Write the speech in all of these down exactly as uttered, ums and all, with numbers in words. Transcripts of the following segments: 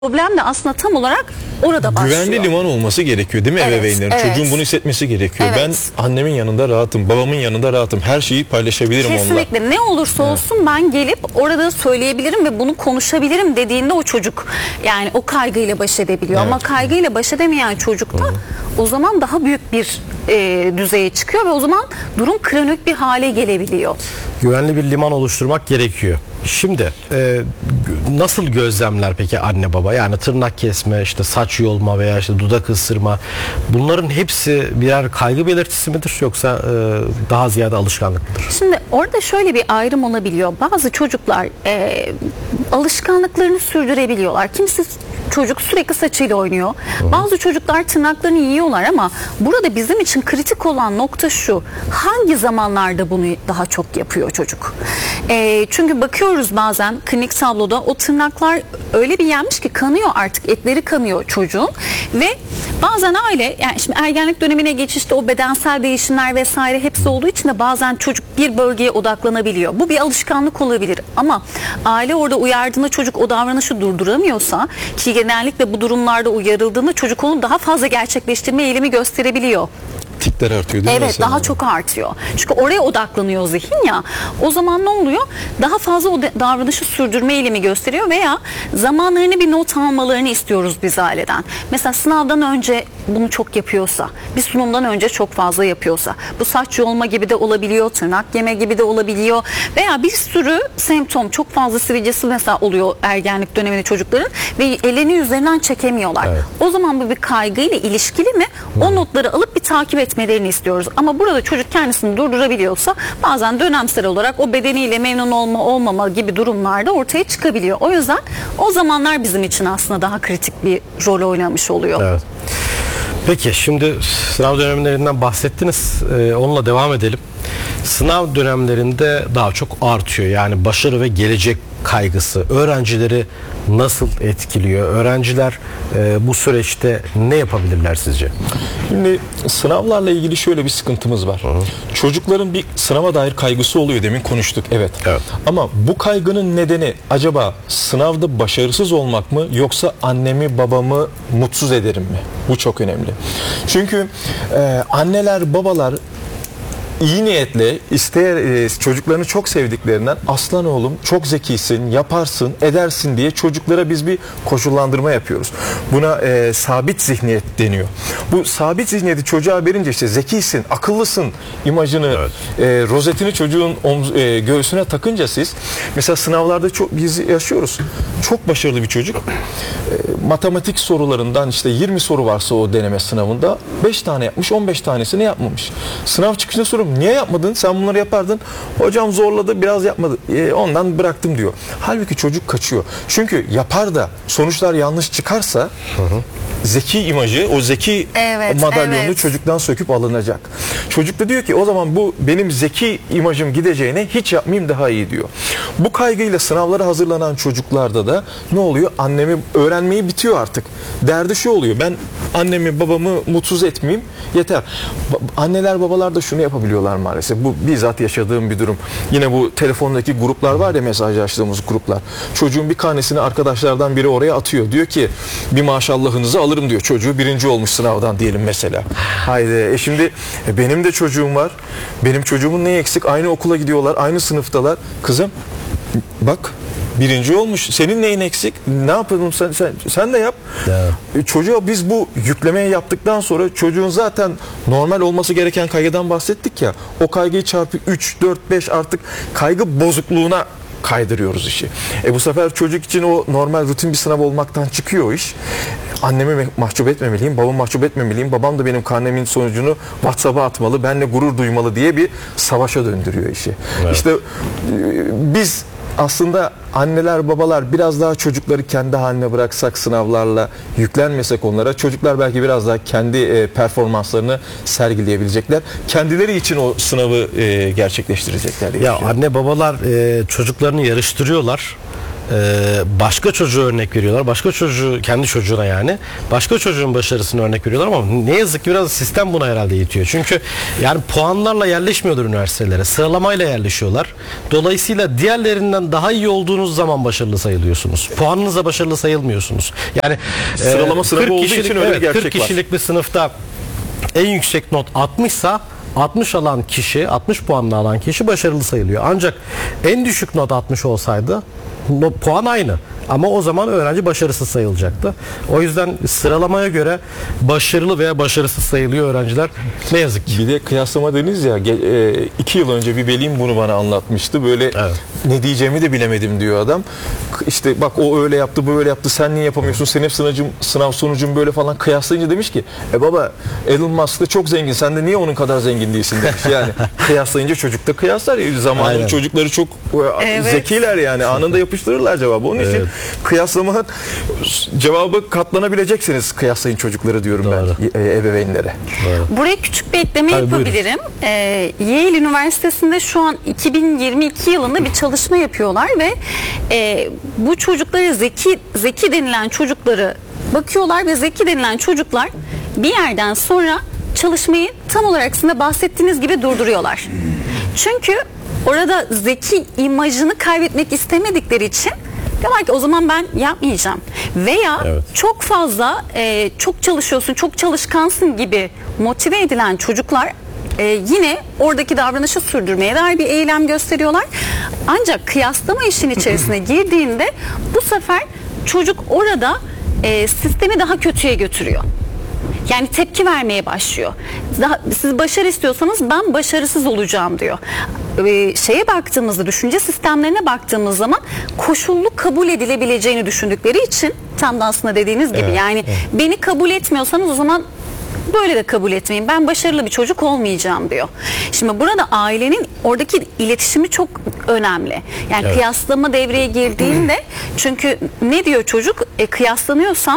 Problem de aslında tam olarak orada başlıyor. Güvenli liman olması gerekiyor değil mi evet, ebeveynlerin? Evet. Çocuğun bunu hissetmesi gerekiyor. Evet. Ben annemin yanında rahatım, babamın yanında rahatım. Her şeyi paylaşabilirim onunla. Kesinlikle. Ne olursa olsun evet. ben gelip orada söyleyebilirim ve bunu konuşabilirim dediğinde o çocuk yani o kaygıyla baş edebiliyor. Evet. Ama kaygıyla baş edemeyen çocukta Hı. o zaman daha büyük bir e, düzeye çıkıyor ve o zaman durum kronik bir hale gelebiliyor. Güvenli bir liman oluşturmak gerekiyor. Şimdi e, nasıl gözlemler peki anne baba? Yani tırnak kesme, işte saç yolma veya işte dudak ısırma, bunların hepsi birer kaygı belirtisi midir yoksa e, daha ziyade alışkanlık mıdır? Şimdi orada şöyle bir ayrım olabiliyor. Bazı çocuklar e, alışkanlıklarını sürdürebiliyorlar. Kimisi çocuk sürekli saçıyla oynuyor. Hı. Bazı çocuklar tırnaklarını yiyorlar ama burada bizim için kritik olan nokta şu. Hangi zamanlarda bunu daha çok yapıyor çocuk? E, çünkü bakıyoruz bazen klinik tabloda o tırnaklar öyle bir yenmiş ki kanıyor artık. Etleri kanıyor çocuğun ve bazen aile yani şimdi ergenlik dönemine geçişte o bedensel değişimler vesaire hepsi olduğu için de bazen çocuk bir bölgeye odaklanabiliyor. Bu bir alışkanlık olabilir ama aile orada uyardığında çocuk o davranışı durduramıyorsa ki genellikle bu durumlarda uyarıldığında çocuk onu daha fazla gerçekleştirme eğilimi gösterebiliyor. Tikler artıyor değil mi? Evet mesela? Daha çok artıyor. Çünkü oraya odaklanıyor zihin ya. O zaman ne oluyor? Daha fazla o davranışı sürdürme eğilimi gösteriyor veya zamanlarını bir not almalarını istiyoruz biz aileden. Mesela sınavdan önce bunu çok yapıyorsa, bir sunumdan önce çok fazla yapıyorsa, bu saç yolma gibi de olabiliyor, tırnak yeme gibi de olabiliyor veya bir sürü semptom, çok fazla sivilcesi mesela oluyor ergenlik döneminde çocukların ve elini üzerinden çekemiyorlar. Evet. O zaman bu bir kaygıyla ilişkili mi? O hmm. notları alıp bir takip etmelerini istiyoruz. Ama burada çocuk kendisini durdurabiliyorsa bazen dönemsel olarak o bedeniyle memnun olma olmama gibi durumlarda ortaya çıkabiliyor. O yüzden o zamanlar bizim için aslında daha kritik bir rol oynamış oluyor. Evet. Peki şimdi sınav dönemlerinden bahsettiniz. Ee, onunla devam edelim. Sınav dönemlerinde daha çok artıyor. Yani başarı ve gelecek kaygısı öğrencileri nasıl etkiliyor? Öğrenciler e, bu süreçte ne yapabilirler sizce? Şimdi sınavlarla ilgili şöyle bir sıkıntımız var. Hı. Çocukların bir sınava dair kaygısı oluyor, demin konuştuk. Evet. evet. Ama bu kaygının nedeni acaba sınavda başarısız olmak mı yoksa annemi babamı mutsuz ederim mi? Bu çok önemli. Çünkü e, anneler babalar İyi niyetle isteyer e, çocuklarını çok sevdiklerinden aslan oğlum çok zekisin, yaparsın, edersin diye çocuklara biz bir koşullandırma yapıyoruz. Buna e, sabit zihniyet deniyor. Bu sabit zihniyeti çocuğa verince işte zekisin, akıllısın imajını, evet. e, rozetini çocuğun omz, e, göğsüne takınca siz mesela sınavlarda çok biz yaşıyoruz. Çok başarılı bir çocuk. E, matematik sorularından işte yirmi soru varsa o deneme sınavında beş tane yapmış, on beş tanesini yapmamış. Sınav çıkışında soruyorum. Niye yapmadın? Sen bunları yapardın. Hocam zorladı, biraz yapmadı. E, ondan bıraktım diyor. Halbuki çocuk kaçıyor. Çünkü yapar da sonuçlar yanlış çıkarsa hı hı. zeki imajı, o zeki evet, madalyonu evet. çocuktan söküp alınacak. Çocuk da diyor ki o zaman bu benim zeki imajım gideceğine hiç yapmayayım daha iyi diyor. Bu kaygıyla sınavlara hazırlanan çocuklarda da ne oluyor? Annemi öğrenmeyi bitiyor artık. Derdi şu oluyor. Ben annemi babamı mutsuz etmeyeyim yeter. Anneler babalar da şunu yapabiliyorlar maalesef. Bu bizzat yaşadığım bir durum. Yine bu telefondaki gruplar var ya, mesajlaştığımız gruplar. Çocuğun bir karnesini arkadaşlardan biri oraya atıyor. Diyor ki bir maşallahınızı alırım diyor. Çocuğu birinci olmuş sınavdan diyelim mesela. Haydi. E şimdi e benim de çocuğum var. Benim çocuğumun neyi eksik? Aynı okula gidiyorlar. Aynı sınıftalar. Kızım bak birinci olmuş. Senin neyin eksik? Ne yapalım? Sen, sen, sen de yap. Evet. Çocuğa biz bu yüklemeyi yaptıktan sonra çocuğun zaten normal olması gereken kaygıdan bahsettik ya. O kaygıyı çarpı üç, dört, beş artık kaygı bozukluğuna kaydırıyoruz işi. E bu sefer çocuk için o normal rutin bir sınav olmaktan çıkıyor o iş. Annemi mahcup etmemeliyim, babamı mahcup etmemeliyim, babam da benim karnemin sonucunu WhatsApp'a atmalı, benimle gurur duymalı diye bir savaşa döndürüyor işi. Evet. İşte biz aslında anneler babalar biraz daha çocukları kendi haline bıraksak, sınavlarla yüklenmesek onlara, çocuklar belki biraz daha kendi e, performanslarını sergileyebilecekler. Kendileri için o sınavı e, gerçekleştirecekler. Ya anne babalar e, çocuklarını yarıştırıyorlar. başka çocuğu örnek veriyorlar. Başka çocuğu, kendi çocuğuna yani. Başka çocuğun başarısını örnek veriyorlar ama ne yazık ki biraz sistem buna herhalde itiyor. Çünkü yani puanlarla yerleşmiyorlar üniversitelere. Sıralamayla yerleşiyorlar. Dolayısıyla diğerlerinden daha iyi olduğunuz zaman başarılı sayılıyorsunuz. Puanınızla başarılı sayılmıyorsunuz. Yani Sıralama sınavı kırk olduğu kişilik, için öyle bir evet, gerçek kırk var. kişilik bir sınıfta en yüksek not altmış ise altmış alan kişi, altmış puanla alan kişi başarılı sayılıyor. Ancak en düşük not altmış olsaydı puan aynı. Ama o zaman öğrenci başarısız sayılacaktı. O yüzden sıralamaya göre başarılı veya başarısız sayılıyor öğrenciler. Ne yazık ki. Bir de kıyaslama dediniz ya, ge- e, iki yıl önce bir velim bunu bana anlatmıştı. Böyle Evet. ne diyeceğimi de bilemedim diyor adam. K- İşte bak o öyle yaptı, bu böyle yaptı, sen niye yapamıyorsun, senin hep sınavcım, sınav sonucun böyle falan kıyaslayınca demiş ki e baba Elon Musk da çok zengin, sen de niye onun kadar zengin değilsin demiş. Yani kıyaslayınca çocuk da kıyaslar ya, zamanın Aynen. çocukları çok e, Evet. zekiler yani, anında yapıştırırlar cevabı. Onun için Evet. kıyaslama cevabı katlanabileceksiniz, kıyaslayın çocukları diyorum Doğru. ben e, ebeveynlere. Buraya küçük bir ekleme Tabii, yapabilirim. Ee, Yale Üniversitesi'nde şu an iki bin yirmi iki yılında bir çalışma yapıyorlar ve e, bu çocukları zeki zeki denilen çocukları bakıyorlar ve zeki denilen çocuklar bir yerden sonra çalışmayı tam olarak sizin de bahsettiğiniz gibi durduruyorlar. Çünkü orada zeki imajını kaybetmek istemedikleri için diyorlar ki o zaman ben yapmayacağım. Veya Evet. çok fazla e, çok çalışıyorsun, çok çalışkansın gibi motive edilen çocuklar e, yine oradaki davranışı sürdürmeye dair bir eylem gösteriyorlar. Ancak kıyaslama işin içerisine girdiğinde bu sefer çocuk orada e, sistemi daha kötüye götürüyor. Yani tepki vermeye başlıyor. Daha, siz başarı istiyorsanız ben başarısız olacağım diyor. Ee, şeye baktığımızda, düşünce sistemlerine baktığımız zaman koşullu kabul edilebileceğini düşündükleri için, tam da aslında dediğiniz gibi Evet, yani evet. beni kabul etmiyorsanız o zaman böyle de kabul etmeyin. Ben başarılı bir çocuk olmayacağım diyor. Şimdi burada ailenin oradaki iletişimi çok önemli. Yani Evet. kıyaslama devreye girdiğinde, çünkü ne diyor çocuk? E, kıyaslanıyorsam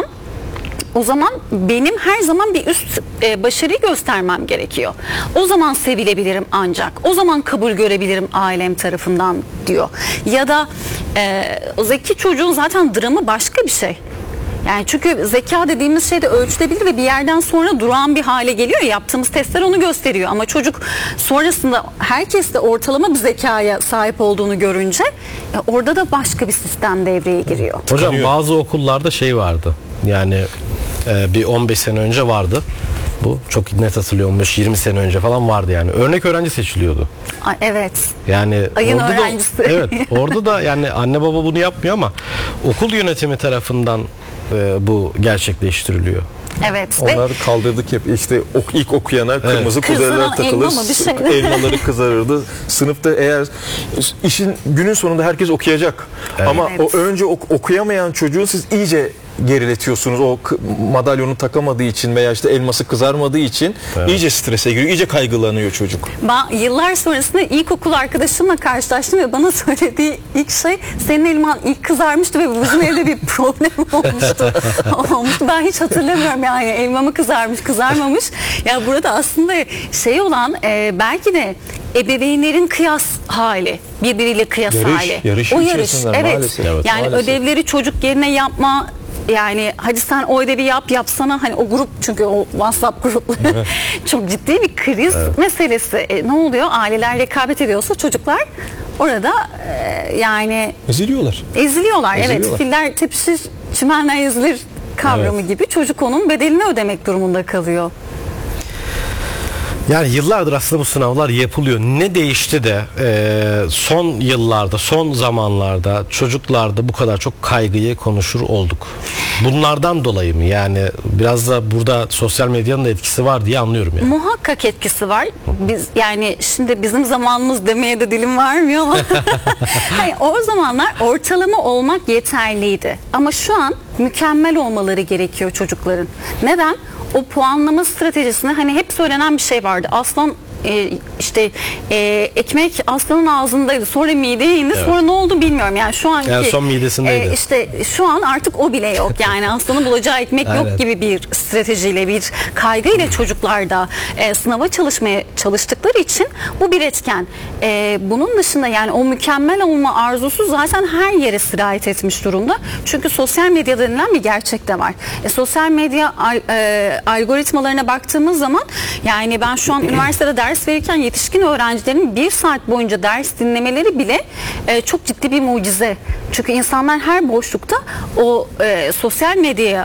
o zaman benim her zaman bir üst e, başarıyı göstermem gerekiyor. O zaman sevilebilirim ancak. O zaman kabul görebilirim ailem tarafından diyor. Ya da e, o zeki çocuğun zaten dramı başka bir şey. Yani çünkü zeka dediğimiz şey de ölçülebilir ve bir yerden sonra durağan bir hale geliyor. Yaptığımız testler onu gösteriyor. Ama çocuk sonrasında herkes de ortalama bir zekaya sahip olduğunu görünce e, orada da başka bir sistem devreye giriyor. Hocam Tıkanıyor. bazı okullarda şey vardı. Yani e, bir on beş sene önce vardı. Bu çok net hatırlıyorum, on beş yirmi sene önce falan vardı yani. Örnek öğrenci seçiliyordu. Ay, evet. Yani Ayın orada öğrencisi. da evet, orada da yani anne baba bunu yapmıyor ama okul yönetimi tarafından e, bu gerçekleştiriliyor. Evet. Ve Onlar kaldırdık hep işte ok, ilk okuyana kırmızı Kızılan kuzeler takılır, elma mı bir şey? elmaları kızarırdı. Sınıfta eğer işin günün sonunda herkes okuyacak. Ama Evet. o önce ok- okuyamayan çocuğu siz iyice geriletiyorsunuz. O k- madalyonu takamadığı için veya işte elması kızarmadığı için iyice strese giriyor, iyice kaygılanıyor çocuk. ben yıllar sonrasında ilkokul arkadaşımla karşılaştım ve bana söylediği ilk şey, senin elman ilk kızarmıştı ve bizim evde bir problem olmuştu. olmuştu. Ben hiç hatırlamıyorum yani elmamı kızarmış kızarmamış. Ya burada aslında şey olan e, belki de ebeveynlerin kıyas hali, birbiriyle kıyas Yarış, hali. yarış o yarış, içerisinden evet. maalesef. Evet, Yani maalesef. ödevleri çocuk yerine yapma. Yani hadi sen o ödevi yap yapsana, hani o grup, çünkü o WhatsApp grupları çok ciddi bir kriz meselesi. E, ne oluyor? Aileler rekabet ediyorsa çocuklar orada e, yani Eziliyorlar. eziliyorlar. Evet, Eziliyorlar. filler tepişir, çimenler ezilir kavramı Evet. gibi çocuk onun bedelini ödemek durumunda kalıyor. Yani yıllardır aslında bu sınavlar yapılıyor. Ne değişti de e, son yıllarda, son zamanlarda çocuklarda bu kadar çok kaygıyı konuşur olduk? Bunlardan dolayı mı? Yani biraz da burada sosyal medyanın da etkisi var diye anlıyorum yani. Muhakkak etkisi var. Biz yani şimdi bizim zamanımız demeye de dilim varmıyor ama hayır, o zamanlar ortalama olmak yeterliydi. Ama şu an mükemmel olmaları gerekiyor çocukların. Neden? O puanlama stratejisine, hani hep söylenen bir şey vardı. Aslan e, işte e, ekmek aslanın ağzındaydı, sonra mideye indi, sonra ne oldu bilmiyorum. Yani şu anki En son midesindeydi. e, işte şu an artık o bile yok. Yani aslanın bulacağı ekmek yok Evet. gibi bir stratejiyle, bir kaygıyla çocuklar da e, sınava çalışmaya çalıştıkları için bu bir etken. E, bunun dışında yani o mükemmel olma arzusu zaten her yere sirayet etmiş durumda. Çünkü sosyal medya denilen bir gerçek de var. E, sosyal medya al- e, algoritmalarına baktığımız zaman yani ben şu an üniversitede ders verirken yetişkin öğrencilerin bir saat boyunca ders dinlemeleri bile e, çok ciddi bir mucize. Çünkü insanlar her boşlukta o e, sosyal medyaya